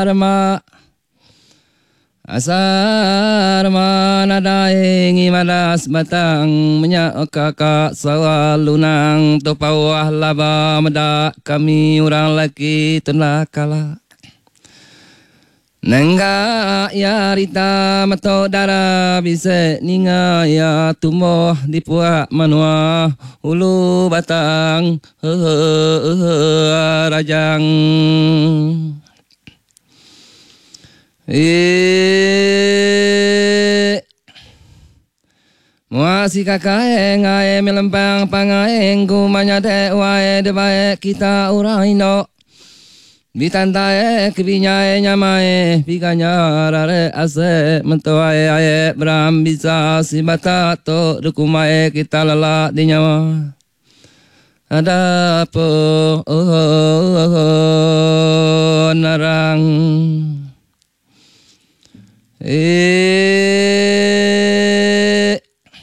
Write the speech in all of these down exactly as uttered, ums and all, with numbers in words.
Dharma Asarma nadaing imadas batang menyakaka sawalunang topawah laba medak kami orang laki tenakala Nengga ya rita mato dara bisa ninga ya tumbuh di puak manua ulu batang he he he rajang eh muasi kakaeng ae melempang pangaeng ku manyade wae de bae kita urang Indo Bitantae kebinyae nyamae biganya rare ase mentoae ae bram bisa sibata to dukumae kita lala di nyawa ada po oh, oh, oh, oh, narang eh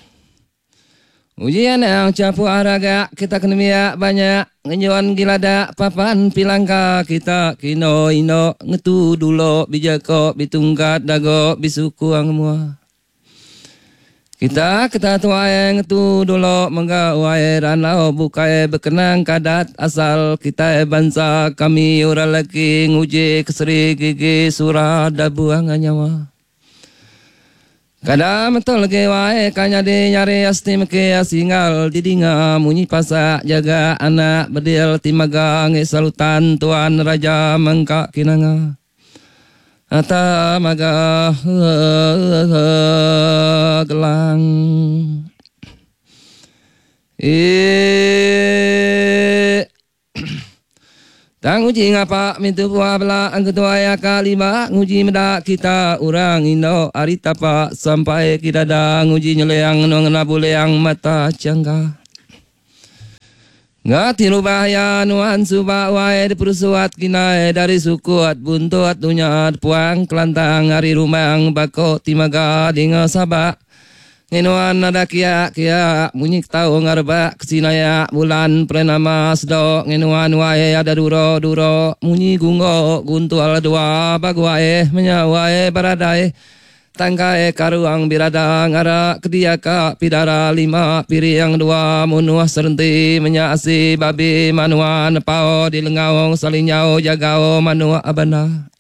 ujian yang capu araga kita kenemia banyak ngenyuan gilada papan pilangka kita kino ino ngetu dulo bijako bitungkat dago bisuku angmua kita kita tuae ngetu dulo mengga wae ranau bukae bekenang kadat asal kita bangsa kami ora lagi nguji keseri gigi surah dabuang nyawa Kada mentol ke wae kanya de nyari asti meke asingal didinga munyi pasak jaga anak bedil timaga nge salutan tuan raja mengka kinanga ata maga gelang eh Tang uji ngapa mintu buah bela angketua ya kalima nguji medak kita urang Indo arita pak sampai kita dah nguji nyeleang nongna buleang mata cangga ngati bahaya nuan subak wae dipersuat kinae dari sukuat buntuat dunya puang kelantang hari rumang bako timaga dinga sabak Ngenuan nada kia kia munyik tau ngarba kesinaya bulan prenama sedok ngenuan wae ada duro duro munyi gungo guntual dua bagwae menyawae baradai tangkae karuang birada ngara kediaka pidara lima piriang dua munuah serenti menyasi babi manuan pao di lengawong salinyau jagao manuah abana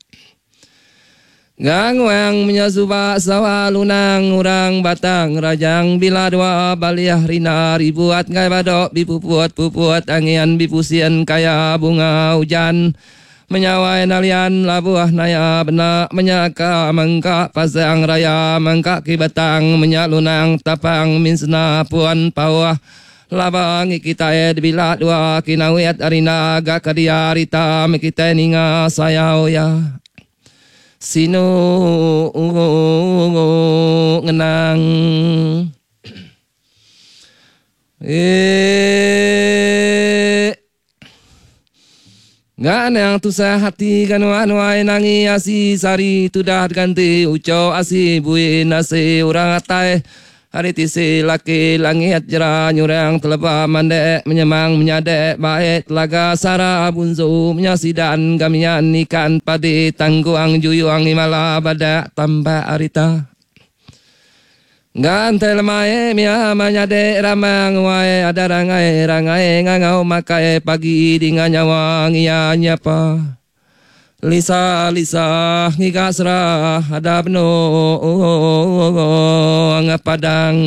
Gangwang menyasuba sawa lunang urang batang rajang bila dua baliah rina ribuat ngai badok bipupuat pupuat angian bipusian kaya bunga hujan menyawai nalian labuah naya benak menyaka mengka pasang raya mengka kibatang menyalunang tapang minsna puan pawah labang kita ed bila dua kinawiat arina gakadia rita mekita ninga sayau ya Sino ngenang eh Gan yang tusah hati ganuan wae nangi asi sari tudah ganti uco asi bui nasi urang atai hari tisi laki langit jera nyurang teleba mandek menyemang menyadek baik telaga sara bunzu menyasidan gamian ikan padi tangguang juyuang imala badak tambah arita Gante lemae mia menyadek ramang wae ada rangai rangai ngangau makai pagi dengan nyawang ia nyapa Lisa Lisa ngigasra ada beno ngapadang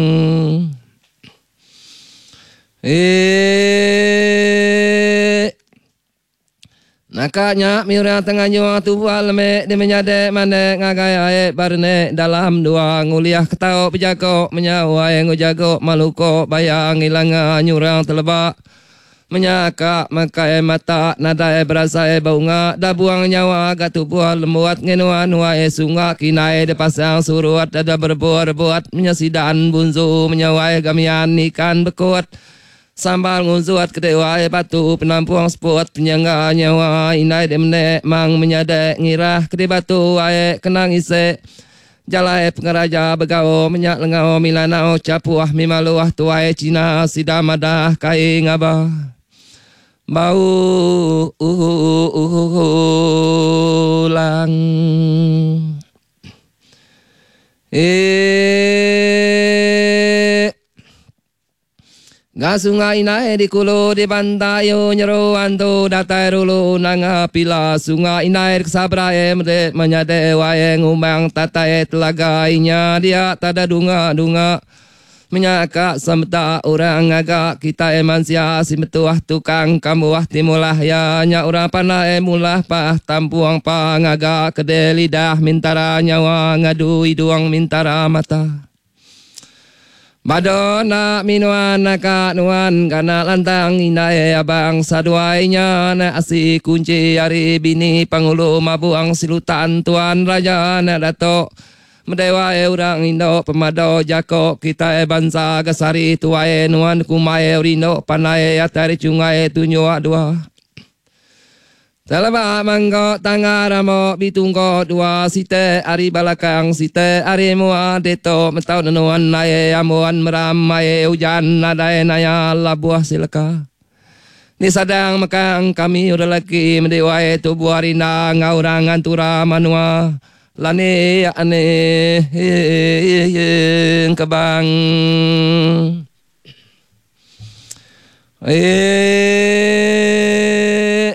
eh nakanya miura tengah nyuang tubuh me de menyade mane ngagai ae barne dalam dua nguliah ketau pejago menyawa yang ngujago maluko bayang ilanga nyurang telebak menyaka makai mata nadae berasae baunga da buang nyawa gatu buah lembuat ngenuan wae sunga kinae de pasang suruat ada berbuat-buat menyasidan bunzu menyawae gamian ikan bekut sambal nguzuat kedewae batu penampuang spot penyangga nyawa inai de menek mang menyadek ngirah kede batu wae kenang ise Jalai pengaraja begao menyak lengao milanao capuah mimaluah tuai Cina sidamadah kai ngabah bau ulang. Eh Gasunga inae di kulo di bantayo nyero anto datai rulu nanga pila sunga inae kesabrae mede menyade wae ngumang tatai telaga inya dia tada dunga dunga menyaka samta orang agak kita emansia si metuah tukang kamu wah timulah ya nya ura pana emulah pah tampuang pa ngaga kede lidah mintara nyawa ngadu iduang mintara mata. Badona minuan naka nuan kana lantang inae abang saduainya na asi kunci ari bini pangulu mabuang silutan tuan raja na dato medewa e urang indo pemado jako kita e bangsa gasari tuae nuan kumae urindo panae atari cungae tunyoa dua. Talaba manggo tangaramo bitunggo dua site ari balakang site ari mua deto metau nuan nae amuan meram mae hujan nadae naya labuah silaka. Ni sadang makang kami udah lagi mendewae tubuh arina ngaurang antura manua lane ane kebang. Eh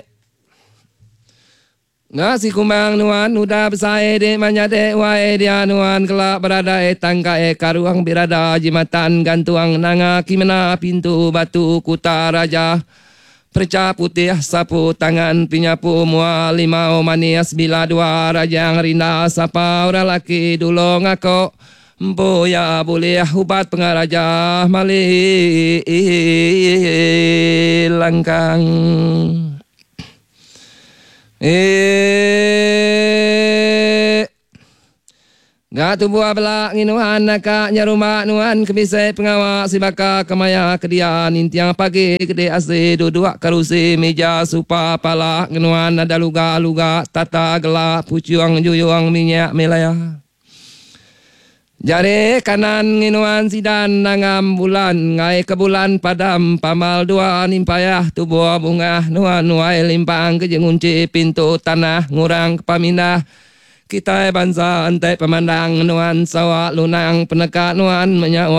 Nasi kumbang nuan udah besai de manyade wae dia nuan kelak berada e tangka e karuang berada jimatan gantuang nanga kimena pintu batu kuta raja perca putih sapu tangan pinyapu mua limau manis bila dua raja yang rinda sapa ora laki dulu ngako empo ya boleh ubat pengaraja mali langkang. Eh Gatu buah belak nginuan naka nyaruma nuan kebisai pengawak sibaka kemaya kedian intiang pagi gede ase duduk karusi meja supa pala nginuan ada luga-luga tata gelap pucuang juyuang minyak melaya. Jari kanan nginuan sidan nangam bulan ngai ke bulan padam pamal dua nimpayah tubuh bunga nuan nuai limpang kejengunci pintu tanah ngurang kepamindah kita bangsa antai pemandang nuan sawak lunang peneka nuan menyawa